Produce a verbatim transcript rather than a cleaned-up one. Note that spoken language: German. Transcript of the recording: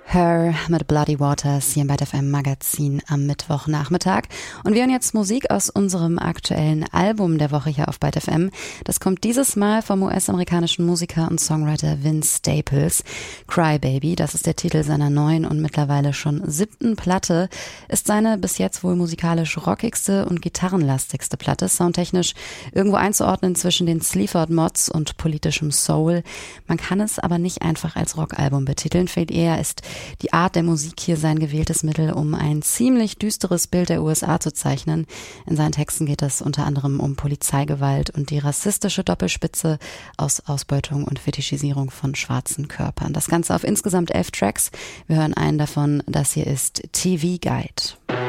Her mit Bloody Waters hier im Byte F M Magazin am Mittwochnachmittag. Und wir hören jetzt Musik aus unserem aktuellen Album der Woche hier auf Byte F M. Das kommt dieses Mal vom U S-amerikanischen Musiker und Songwriter Vince Staples. Cry Baby, das ist der Titel seiner neuen und mittlerweile schon siebten Platte, ist seine bis jetzt wohl musikalisch rockigste und gitarrenlastigste Platte, soundtechnisch irgendwo einzuordnen zwischen den Sleaford Mods und politischem Soul. Man kann es aber nicht einfach als Rockalbum betiteln, viel eher ist die Art der Musik hier sein gewähltes Mittel, um ein ziemlich düsteres Bild der U S A zu zeichnen. In seinen Texten geht es unter anderem um Polizeigewalt und die rassistische Doppelspitze aus Ausbeutung und Fetischisierung von schwarzen Körpern. Das Ganze auf insgesamt elf Tracks. Wir hören einen davon, das hier ist T V Guide.